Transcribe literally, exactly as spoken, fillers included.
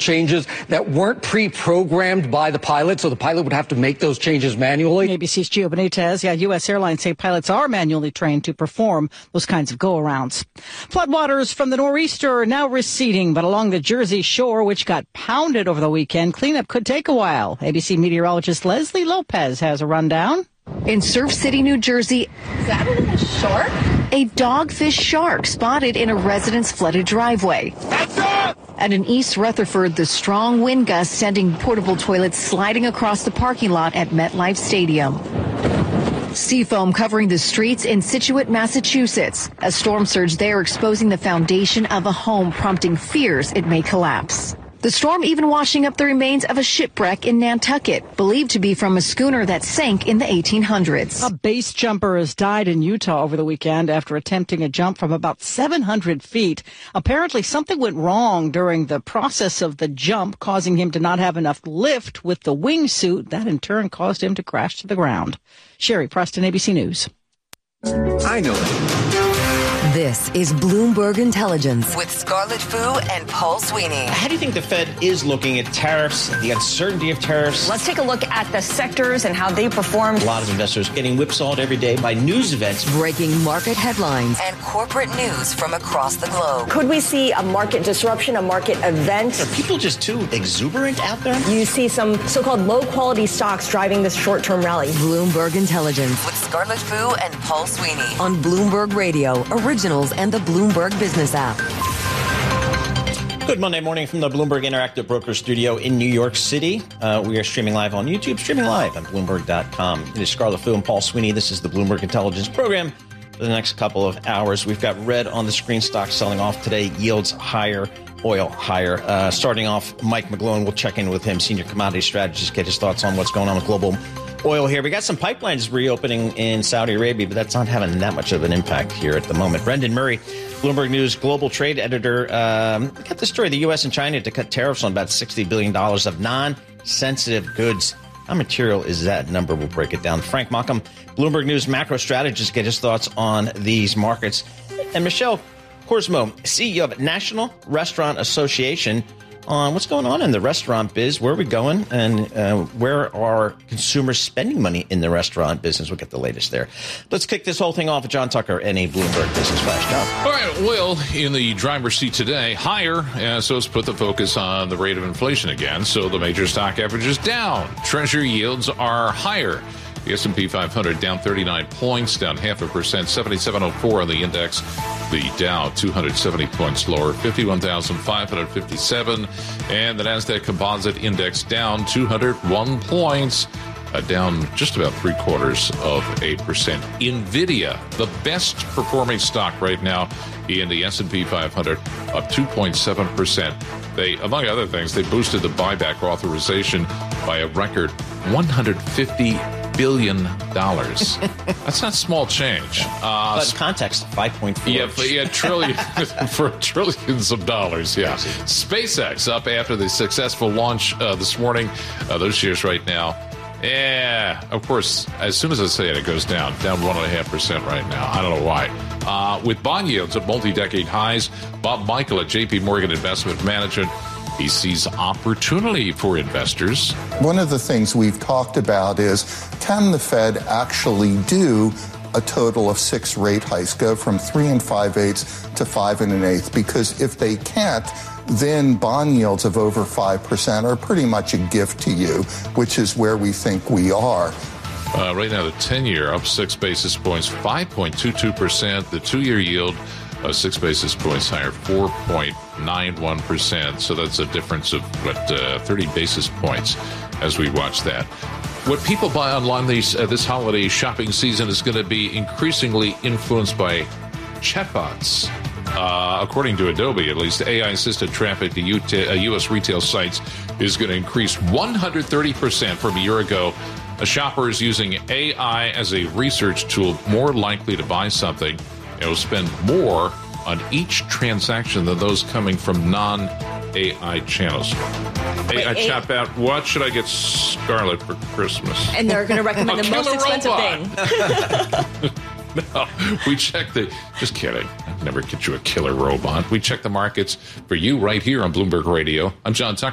changes that weren't pre-programmed by the pilot, so the pilot would have to make those changes manually. A B C's Gio Benitez. Yeah, U S airlines say pilots are manually trained to perform those kinds of go-arounds. Floodwaters from the nor'easter are now receding, but along the Jersey shore, which got pounded over the weekend, cleanup could take a while. A B C meteorologist Leslie Lopez has a rundown. In Surf City, New Jersey, is that a shark? A dogfish shark spotted in a resident's flooded driveway. And in East Rutherford, the strong wind gusts sending portable toilets sliding across the parking lot at MetLife Stadium. Seafoam covering the streets in Scituate, Massachusetts. A storm surge there exposing the foundation of a home, prompting fears it may collapse. The storm even washing up the remains of a shipwreck in Nantucket, believed to be from a schooner that sank in the eighteen hundreds. A base jumper has died in Utah over the weekend after attempting a jump from about seven hundred feet. Apparently, something went wrong during the process of the jump, causing him to not have enough lift with the wingsuit. That, in turn, caused him to crash to the ground. Sherry Preston, A B C News. I know that. This is Bloomberg Intelligence with Scarlett Fu and Paul Sweeney. How do you think the Fed is looking at tariffs, the uncertainty of tariffs? Let's take a look at the sectors and how they performed. A lot of investors getting whipsawed every day by news events. Breaking market headlines and corporate news from across the globe. Could we see a market disruption, a market event? Are people just too exuberant out there? You see some so-called low-quality stocks driving this short-term rally. Bloomberg Intelligence with Scarlett Fu and Paul Sweeney on Bloomberg Radio, originals and the Bloomberg Business app. Good Monday morning from the Bloomberg Interactive Broker Studio in New York City. Uh, we are streaming live on YouTube, streaming live on Bloomberg dot com. It is Scarlett Fu and Paul Sweeney. This is the Bloomberg Intelligence Program. For the next couple of hours, we've got red on the screen, stocks selling off today, yields higher, oil higher. Uh, starting off, Mike McGlone, we'll check in with him, senior commodity strategist, get his thoughts on what's going on with global oil here. We got some pipelines reopening in Saudi Arabia, but that's not having that much of an impact here at the moment. Brendan Murray, Bloomberg News global trade editor, um, got the story. The U S and China to cut tariffs on about sixty billion dollars of non-sensitive goods. How material is that number? We'll break it down. Frank Mockham, Bloomberg News macro strategist, get his thoughts on these markets. And Michelle Korsmo, C E O of National Restaurant Association, on what's going on in the restaurant biz, where are we going, and uh, where are consumers spending money in the restaurant business. We'll get the latest there. Let's kick this whole thing off with John Tucker and a Bloomberg Business Flash. John. All right, oil in the driver's seat today, higher, and so let's put the focus on the rate of inflation again. So the major stock average is down. Treasury yields are higher. The S and P five hundred down thirty-nine points, down half a percent, seventy-seven oh four on the index. The Dow two hundred seventy points lower, fifty-one thousand five hundred fifty-seven. And the NASDAQ Composite Index down two hundred one points, uh, down just about three quarters of a percent. NVIDIA, the best performing stock right now in the S and P five hundred, up two point seven percent. They, among other things, they boosted the buyback authorization by a record one hundred fifty billion dollars. That's not small change. Uh, but context, five point four. Yeah, yeah, trillion for trillions of dollars. Yeah. SpaceX up after the successful launch uh, this morning. Uh, those shares right now. Yeah, of course, as soon as I say it, it goes down, down one and a half percent right now. I don't know why. Uh, with bond yields at multi-decade highs, Bob Michael at J P Morgan Investment Management, he sees opportunity for investors. One of the things we've talked about is, can the Fed actually do a total of six rate hikes, go from three and five eighths to five and an eighth? Because if they can't, then bond yields of over five percent are pretty much a gift to you, which is where we think we are. Uh, right now, the ten-year up six basis points, five point two two percent. The two-year yield, uh, six basis points higher, four point nine one percent. So that's a difference of, what, uh, thirty basis points as we watch that. What people buy online these, uh, this holiday shopping season is going to be increasingly influenced by chatbots. Uh, according to Adobe, at least, A I-assisted traffic to U T, uh, U S retail sites is going to increase one hundred thirty percent from a year ago. A shopper is using A I as a research tool, more likely to buy something. It will spend more on each transaction than those coming from non-A I channels. A I chatbot, what should I get Scarlett for Christmas? And they're going to recommend the most expensive robot. thing. No, we check the, just kidding. I'd never get you a killer robot. We check the markets for you right here on Bloomberg Radio. I'm John Tucker.